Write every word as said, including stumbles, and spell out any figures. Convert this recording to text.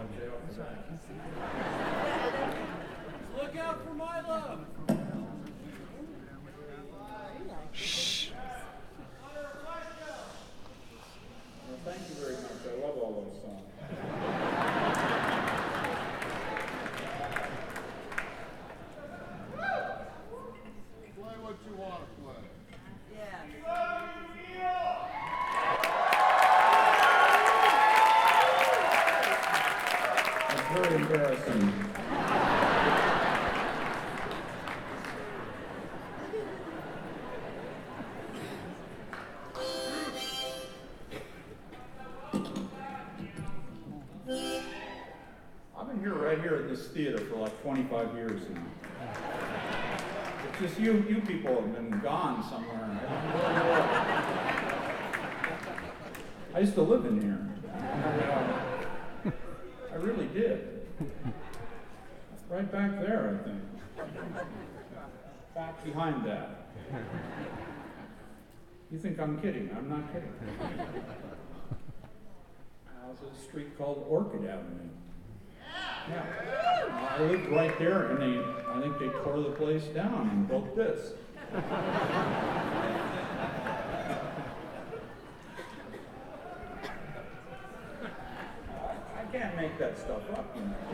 jail for that. Look out for Milo! Shh. Well, thank you very much. I love all those songs. Play what you want to play. Yeah. It's very embarrassing. I've been here right here at this theater for like twenty-five years now. It's just you, you people have been gone somewhere. I don't know where you are. I used to live in here. I really did. Right back there, I think. Back behind that. You think I'm kidding? I'm not kidding. How's a street called Orchid Avenue? Yeah. I lived right there, and they, I think they tore the place down and built this. I can't make that stuff up, you know.